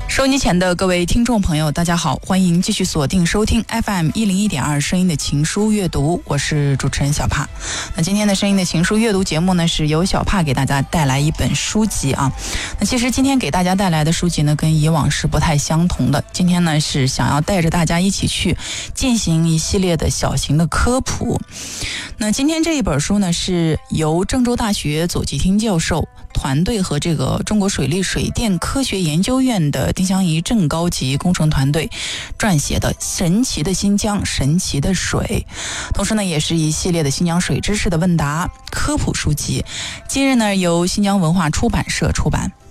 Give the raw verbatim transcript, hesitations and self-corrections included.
收音机前的各位听众朋友，大家好，欢迎继续锁定收听 F M 一零一点二声音的情书阅读，我是主持人小帕。那今天的声音的情书阅读节目呢，是由小帕给大家带来一本书籍啊。那其实今天给大家带来的书籍呢，跟以往是不太相同的。今天呢，是想要带着大家一起去进行一系列的小型的科普。那今天这一本书呢，是由郑州大学左吉汀教授团队和这个中国水利水电科学研究院的丁香怡正高级工程团队撰写的《神奇的新疆，神奇的水》，同时呢，也是一系列的新疆水知识的问答科普书籍。今日呢，由新疆文化出版社出版。